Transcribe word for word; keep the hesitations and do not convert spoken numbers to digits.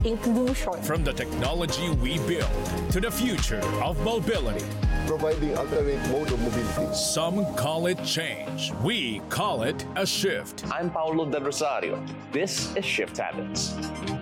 inclusion. From the technology we build to the future of mobility. Providing alternate mode of mobility. Some call it change. We call it a shift. I'm Paulo Del Rosario. This is Shift Habits.